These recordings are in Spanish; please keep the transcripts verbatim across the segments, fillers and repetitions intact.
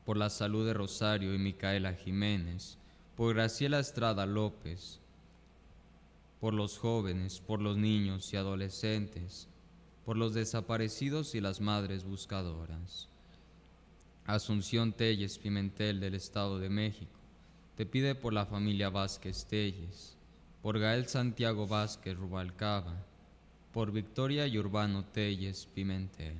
por la salud de Rosario y Micaela Jiménez, por Graciela Estrada López, por los jóvenes, por los niños y adolescentes, por los desaparecidos y las madres buscadoras. Asunción Telles Pimentel del Estado de México, te pide por la familia Vázquez Telles, por Gael Santiago Vázquez Rubalcaba, por Victoria y Urbano Telles Pimentel.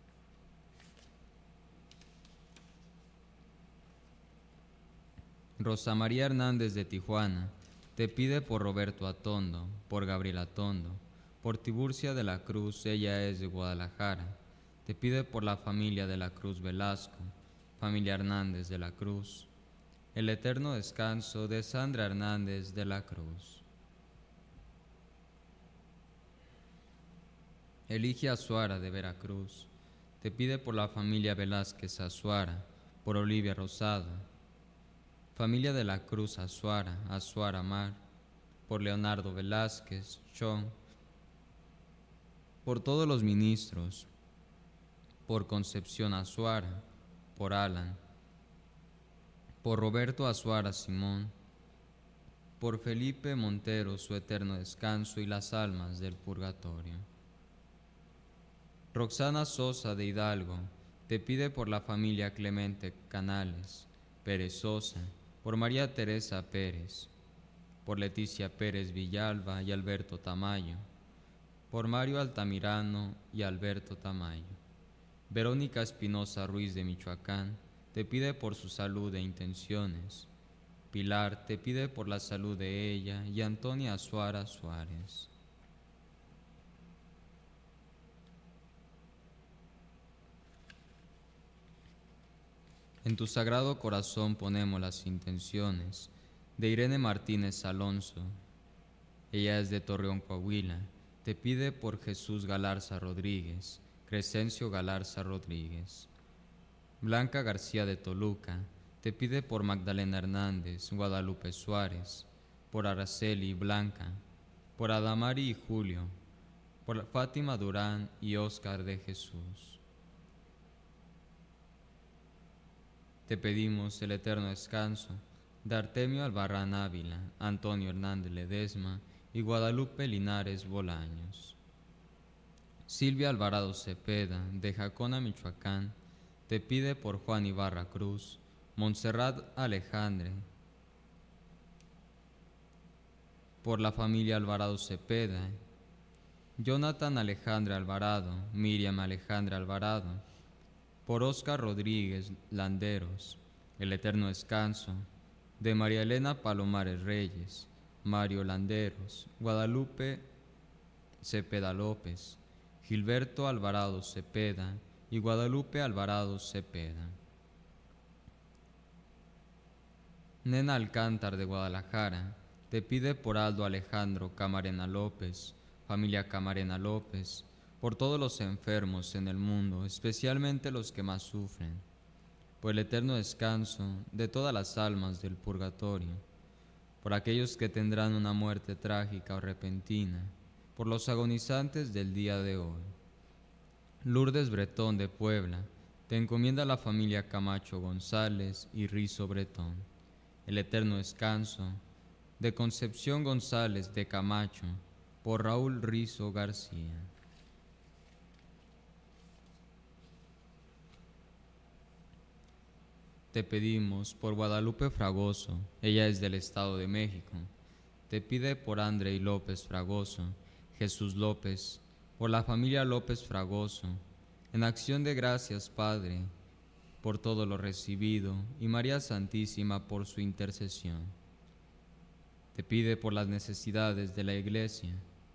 Rosa María Hernández de Tijuana, te pide por Roberto Atondo, por Gabriel Atondo, por Tiburcia de la Cruz, ella es de Guadalajara, te pide por la familia de la Cruz Velasco, familia Hernández de la Cruz, el eterno descanso de Sandra Hernández de la Cruz. Eligia Azuara de Veracruz, te pide por la familia Velázquez Azuara, por Olivia Rosado, familia de la Cruz Azuara, Azuara Mar, por Leonardo Velázquez, Chong, por todos los ministros, por Concepción Azuara, por Alan, por Roberto Azuara Simón, por Felipe Montero su eterno descanso y las almas del purgatorio. Roxana Sosa de Hidalgo, te pide por la familia Clemente Canales, Pérez Sosa, por María Teresa Pérez, por Leticia Pérez Villalba y Alberto Tamayo, por Mario Altamirano y Alberto Tamayo. Verónica Espinosa Ruiz de Michoacán, te pide por su salud e intenciones. Pilar te pide por la salud de ella y Antonia Azuara Suárez. En tu sagrado corazón ponemos las intenciones de Irene Martínez Alonso. Ella es de Torreón, Coahuila. Te pide por Jesús Galarza Rodríguez, Crescencio Galarza Rodríguez. Blanca García de Toluca, te pide por Magdalena Hernández, Guadalupe Suárez, por Araceli y Blanca, por Adamari y Julio, por Fátima Durán y Óscar de Jesús. Te pedimos el eterno descanso de Artemio Albarrán Ávila, Antonio Hernández Ledesma y Guadalupe Linares Bolaños. Silvia Alvarado Cepeda, de Jacona, Michoacán, te pide por Juan Ibarra Cruz, Montserrat Alejandre, por la familia Alvarado Cepeda, Jonathan Alejandra Alvarado, Miriam Alejandra Alvarado, por Óscar Rodríguez Landeros, el eterno descanso de María Elena Palomares Reyes, Mario Landeros, Guadalupe Cepeda López, Gilberto Alvarado Cepeda y Guadalupe Alvarado Cepeda. Nena Alcántar de Guadalajara, te pide por Aldo Alejandro Camarena López, familia Camarena López, por todos los enfermos en el mundo, especialmente los que más sufren, por el eterno descanso de todas las almas del purgatorio, por aquellos que tendrán una muerte trágica o repentina, por los agonizantes del día de hoy. Lourdes Bretón de Puebla, te encomienda la familia Camacho González y Rizo Bretón, el eterno descanso de Concepción González de Camacho, por Raúl Rizo García. Te pedimos por Guadalupe Fragoso, ella es del Estado de México. Te pide por Andrei López Fragoso, Jesús López, por la familia López Fragoso, en acción de gracias, Padre, por todo lo recibido, y María Santísima por su intercesión. Te pide por las necesidades de la Iglesia,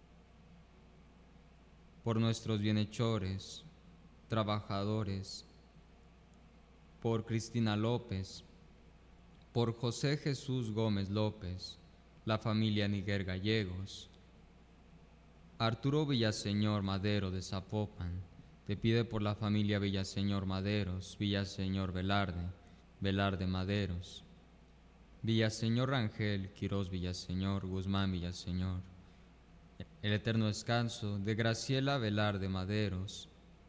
por nuestros bienhechores, trabajadores, por Cristina López, por José Jesús Gómez López, la familia Niguer Gallegos, Arturo Villaseñor Madero de Zapopan, te pide por la familia Villaseñor Maderos, Villaseñor Velarde, Velarde Maderos, Villaseñor Rangel, Quirós Villaseñor, Guzmán Villaseñor, el eterno descanso de Graciela Velarde Maderos,